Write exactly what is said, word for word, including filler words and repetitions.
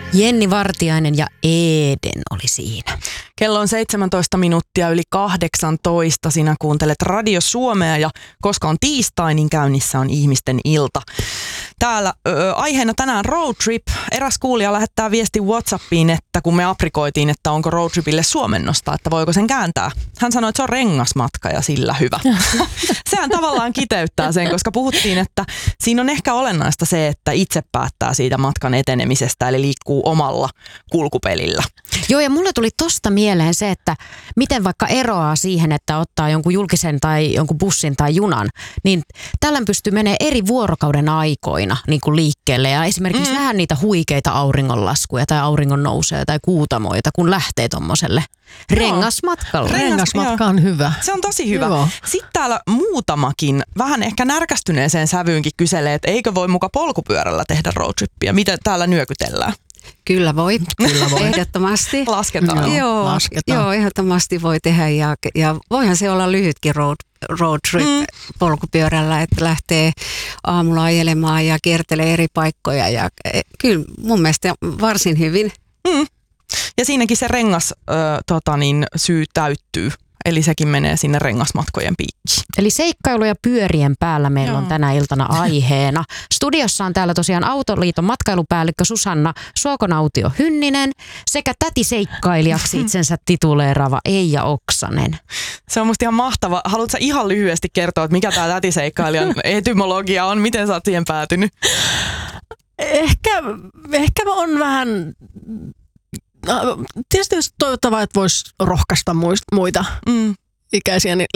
Jenni Vartiainen ja Eden oli siinä. Kello on seitsemäntoista minuuttia yli kahdeksantoista. Sinä kuuntelet Radio Suomea ja koska on tiistai, niin käynnissä on ihmisten ilta. Täällä ö, aiheena tänään road trip. Eräs kuulija lähettää viesti WhatsAppiin, että kun me aprikoitiin, että onko road tripille suomennosta, että voiko sen kääntää. Hän sanoi, että se on rengasmatka ja sillä hyvä. Sehän tavallaan kiteyttää sen, koska puhuttiin, että siinä on ehkä olennaista se, että itse päättää siitä matkan etenemisestä, eli liikkuu omalla kulkupelillä. Joo, ja mulle tuli tosta mieleen se, että miten vaikka eroaa siihen, että ottaa jonkun julkisen tai jonkun bussin tai junan, niin tällöin pystyy menemään eri vuorokauden aikoina niin kuin liikkeelle ja esimerkiksi mm. nähdä niitä huikeita auringonlaskuja tai auringon nousuja tai kuutamoita, kun lähtee tommoselle rengasmatkalle. Rengasmatka on hyvä. Se on tosi hyvä. Joo. Sitten täällä muutamakin vähän ehkä närkästyneeseen sävyynkin kyselee, että eikö voi muka polkupyörällä tehdä roadtrippiä. Mitä täällä nyökytellään? Kyllä voi. Kyllä voi. Ehdottomasti. Lasketaan. Joo, Joo, lasketaan. joo, ehdottomasti voi tehdä ja, ja voihan se olla lyhytkin road, road trip mm. polkupyörällä, että lähtee aamulla ajelemaan ja kiertelee eri paikkoja ja kyllä mun mielestä varsin hyvin. Mm. Ja siinäkin se rengas ö, tota niin, syy täyttyy. Eli sekin menee sinne rengasmatkojen piikkiin. Eli seikkailu ja pyörien päällä meillä Joo. on tänä iltana aiheena. Studiossa on täällä tosiaan Autoliiton matkailupäällikkö Susanna Suokonautio-Hynninen sekä tätiseikkailijaksi itsensä tituleeraava Eija Oksanen. Se on musta ihan mahtava. Haluatko sä ihan lyhyesti kertoa, että mikä tää tätiseikkailijan etymologia on? Miten sä oot siihen päätynyt? Ehkä, ehkä on vähän... No, tietysti olisi toivottavaa, että voisi rohkaista muita mm. ikäisiä niin